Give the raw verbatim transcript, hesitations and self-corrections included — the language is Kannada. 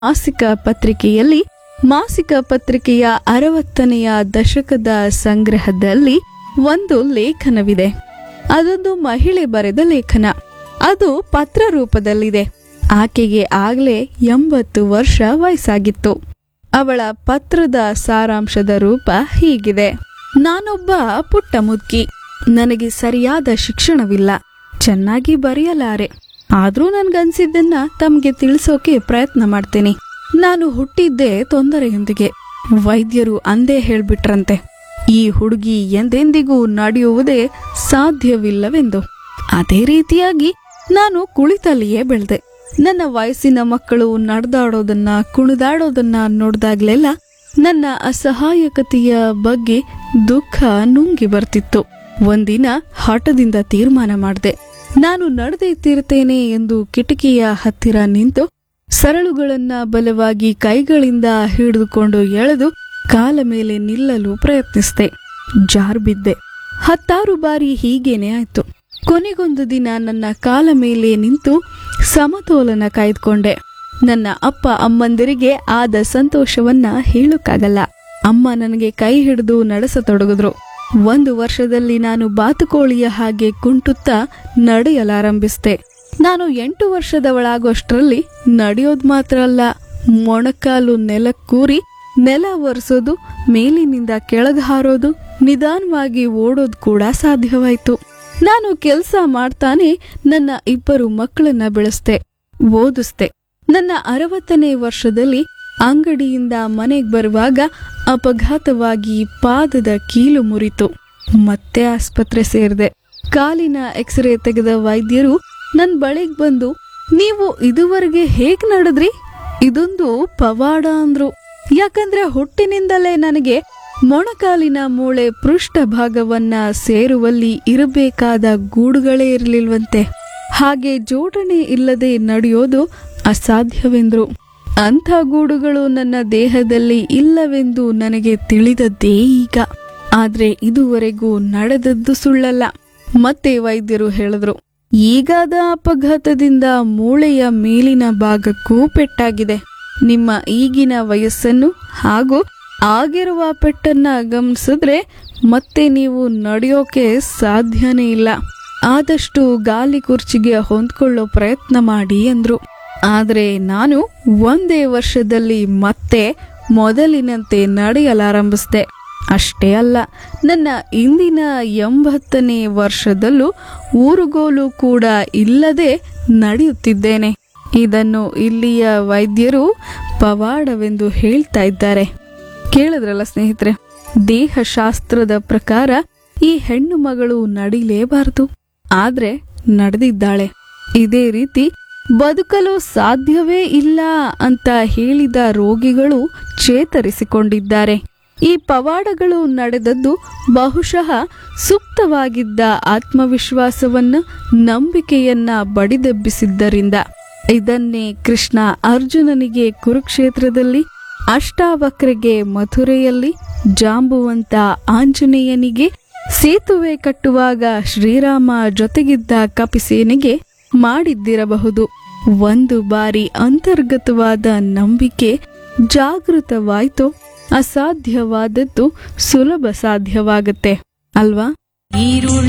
ಮಾಸಿಕ ಪತ್ರಿಕೆಯಲ್ಲಿ ಮಾಸಿಕ ಪತ್ರಿಕೆಯ ಅರವತ್ತನೆಯ ದಶಕದ ಸಂಗ್ರಹದಲ್ಲಿ ಒಂದು ಲೇಖನವಿದೆ. ಅದೊಂದು ಮಹಿಳೆ ಬರೆದ ಲೇಖನ. ಅದು ಪತ್ರ ರೂಪದಲ್ಲಿದೆ. ಆಕೆಗೆ ಆಗ್ಲೇ ಎಂಬತ್ತು ವರ್ಷ ವಯಸ್ಸಾಗಿತ್ತು. ಅವಳ ಪತ್ರದ ಸಾರಾಂಶದ ರೂಪ ಹೀಗಿದೆ. ನಾನೊಬ್ಬ ಪುಟ್ಟ ಮುದುಕಿ. ನನಗೆ ಸರಿಯಾದ ಶಿಕ್ಷಣವಿಲ್ಲ. ಚೆನ್ನಾಗಿ ಬರೆಯಲಾರೆ. ಆದ್ರೂ ನನ್ಗನ್ಸಿದ್ದನ್ನ ತಮ್ಗೆ ತಿಳಿಸೋಕೆ ಪ್ರಯತ್ನ ಮಾಡ್ತೇನೆ. ನಾನು ಹುಟ್ಟಿದ್ದೆ ತೊಂದರೆಯೊಂದಿಗೆ. ವೈದ್ಯರು ಅಂದೇ ಹೇಳ್ಬಿಟ್ರಂತೆ, ಈ ಹುಡುಗಿ ಎಂದೆಂದಿಗೂ ನಡೆಯುವುದೇ ಸಾಧ್ಯವಿಲ್ಲವೆಂದು. ಅದೇ ರೀತಿಯಾಗಿ ನಾನು ಕುಳಿತಲ್ಲಿಯೇ ಬೆಳೆದೆ. ನನ್ನ ವಯಸ್ಸಿನ ಮಕ್ಕಳು ನಡೆದಾಡೋದನ್ನ ಕುಣಿದಾಡೋದನ್ನ ನೋಡ್ದಾಗ್ಲೆಲ್ಲ ನನ್ನ ಅಸಹಾಯಕತೆಯ ಬಗ್ಗೆ ದುಃಖ ನುಂಗಿ ಬರ್ತಿತ್ತು. ಒಂದಿನ ಹಠದಿಂದ ತೀರ್ಮಾನ ಮಾಡಿದೆ. ನಾನು ನಡೆದೇ ತೀರ್ತೇನೆ ಎಂದು ಕಿಟಕಿಯ ಹತ್ತಿರ ನಿಂತು ಸರಳುಗಳನ್ನ ಬಲವಾಗಿ ಕೈಗಳಿಂದ ಹಿಡಿದುಕೊಂಡು ಎಳೆದು ಕಾಲ ಮೇಲೆ ನಿಲ್ಲಲು ಪ್ರಯತ್ನಿಸಿದೆ. ಜಾರ್ಬಿದ್ದೆ. ಹತ್ತಾರು ಬಾರಿ ಹೀಗೇನೆ ಆಯ್ತು. ಕೊನೆಗೊಂದು ದಿನ ನನ್ನ ಕಾಲ ಮೇಲೆ ನಿಂತು ಸಮತೋಲನ ಕಾಯ್ದುಕೊಂಡೆ. ನನ್ನ ಅಪ್ಪ ಅಮ್ಮಂದಿರಿಗೆ ಆದ ಸಂತೋಷವನ್ನ ಹೇಳೋಕ್ಕಾಗಲ್ಲ. ಅಮ್ಮ ನನಗೆ ಕೈ ಹಿಡಿದು ನಡೆಸತೊಡಗಿದ್ರು. ಒಂದು ವರ್ಷದಲ್ಲಿ ನಾನು ಬಾತುಕೋಳಿಯ ಹಾಗೆ ಕುಂಟುತ್ತಾ ನಡೆಯಲಾರಂಭಿಸಿದೆ. ನಾನು ಎಂಟು ವರ್ಷದವಳಾಗೋಷ್ಟರಲ್ಲಿ ನಡೆಯೋದು ಮಾತ್ರ ಅಲ್ಲ, ಮೊಣಕಾಲು ನೆಲಕ್ಕೂರಿ ನೆಲ ಒರೆಸೋದು, ಮೇಲಿನಿಂದ ಕೆಳಗೆ ಹಾರೋದು, ನಿಧಾನವಾಗಿ ಓಡೋದು ಕೂಡ ಸಾಧ್ಯವಾಯಿತು. ನಾನು ಕೆಲಸ ಮಾಡ್ತಾನೆ ನನ್ನ ಇಬ್ಬರು ಮಕ್ಕಳನ್ನ ಬೆಳೆಸ್ದೆ, ಓದಿಸ್ದೆ. ನನ್ನ ಅರವತ್ತನೇ ವರ್ಷದಲ್ಲಿ ಅಂಗಡಿಯಿಂದ ಮನೆಗೆ ಬರುವಾಗ ಅಪಘಾತವಾಗಿ ಪಾದದ ಕೀಲು ಮುರಿತು. ಮತ್ತೆ ಆಸ್ಪತ್ರೆ ಸೇರಿದೆ. ಕಾಲಿನ ಎಕ್ಸ್ರೇ ತೆಗೆದ ವೈದ್ಯರು ನನ್ನ ಬಳಿಗೆ ಬಂದು, ನೀವು ಇದುವರೆಗೆ ಹೇಗ್ ನಡೆದ್ರಿ? ಇದೊಂದು ಪವಾಡ ಅಂದ್ರು. ಯಾಕಂದ್ರೆ ಹುಟ್ಟಿನಿಂದಲೇ ನನಗೆ ಮೊಣಕಾಲಿನ ಮೂಳೆ ಪೃಷ್ಠ ಭಾಗವನ್ನ ಸೇರುವಲ್ಲಿ ಇರಬೇಕಾದ ಗೂಡುಗಳೇ ಇರಲಿಲ್ವಂತೆ. ಹಾಗೆ ಜೋಡಣೆ ಇಲ್ಲದೆ ನಡೆಯೋದು ಅಸಾಧ್ಯವೆಂದ್ರು. ಅಂಥ ಗೂಡುಗಳು ನನ್ನ ದೇಹದಲ್ಲಿ ಇಲ್ಲವೆಂದು ನನಗೆ ತಿಳಿದದ್ದೇ ಈಗ. ಆದ್ರೆ ಇದುವರೆಗೂ ನಡೆದದ್ದು ಸುಳ್ಳಲ್ಲ. ಮತ್ತೆ ವೈದ್ಯರು ಹೇಳಿದ್ರು, ಈಗಾದ ಅಪಘಾತದಿಂದ ಮೂಳೆಯ ಮೇಲಿನ ಭಾಗಕ್ಕೂ ಪೆಟ್ಟಾಗಿದೆ. ನಿಮ್ಮ ಈಗಿನ ವಯಸ್ಸನ್ನು ಹಾಗೂ ಆಗಿರುವ ಪೆಟ್ಟನ್ನ ಗಮನಿಸಿದ್ರೆ ಮತ್ತೆ ನೀವು ನಡೆಯೋಕೆ ಸಾಧ್ಯನೇ ಇಲ್ಲ. ಆದಷ್ಟು ಗಾಲಿ ಕುರ್ಚಿಗೆ ಹೊಂದ್ಕೊಳ್ಳೋ ಪ್ರಯತ್ನ ಮಾಡಿ ಅಂದ್ರು. ಆದ್ರೆ ನಾನು ಒಂದೇ ವರ್ಷದಲ್ಲಿ ಮತ್ತೆ ಮೊದಲಿನಂತೆ ನಡೆಯಲಾರಂಭಿಸಿದೆ. ಅಷ್ಟೇ ಅಲ್ಲ, ನನ್ನ ಇಂದಿನ ಎಂಬತ್ತನೇ ವರ್ಷದಲ್ಲೂ ಊರುಗೋಲು ಕೂಡ ಇಲ್ಲದೆ ನಡೆಯುತ್ತಿದ್ದೇನೆ. ಇದನ್ನು ಇಲ್ಲಿಯ ವೈದ್ಯರು ಪವಾಡವೆಂದು ಹೇಳ್ತಾ ಇದ್ದಾರೆ. ಕೇಳಿದ್ರಲ್ಲ ಸ್ನೇಹಿತರೆ, ದೇಹಶಾಸ್ತ್ರದ ಪ್ರಕಾರ ಈ ಹೆಣ್ಣು ಮಗಳು ನಡಿಲೇಬಾರದು, ಆದ್ರೆ ನಡೆದಿದ್ದಾಳೆ. ಇದೇ ರೀತಿ ಬದುಕಲು ಸಾಧ್ಯವೇ ಇಲ್ಲ ಅಂತ ಹೇಳಿದ ರೋಗಿಗಳು ಚೇತರಿಸಿಕೊಂಡಿದ್ದಾರೆ. ಈ ಪವಾಡಗಳು ನಡೆದದ್ದು ಬಹುಶಃ ಸುಪ್ತವಾಗಿದ್ದ ಆತ್ಮವಿಶ್ವಾಸವನ್ನ, ನಂಬಿಕೆಯನ್ನ ಬಡಿದೆಬ್ಬಿಸಿದ್ದರಿಂದ. ಇದನ್ನೇ ಕೃಷ್ಣ ಅರ್ಜುನನಿಗೆ ಕುರುಕ್ಷೇತ್ರದಲ್ಲಿ, ಅಷ್ಟಾವಕ್ರಿಗೆ ಮಥುರೆಯಲ್ಲಿ, ಜಾಂಬುವಂತ ಆಂಜನೇಯನಿಗೆ ಸೇತುವೆ ಕಟ್ಟುವಾಗ ಶ್ರೀರಾಮ ಜೊತೆಗಿದ್ದ ಕಪಿಸೇನೆಗೆ ಮಾಡಿದ್ದಿರಬಹುದು. ಒಂದು ಬಾರಿ ಅಂತರ್ಗತವಾದ ನಂಬಿಕೆ ಜಾಗೃತವಾಯ್ತೋ ಅಸಾಧ್ಯವಾದದ್ದು ಸುಲಭ ಸಾಧ್ಯವಾಗುತ್ತೆ ಅಲ್ವಾ?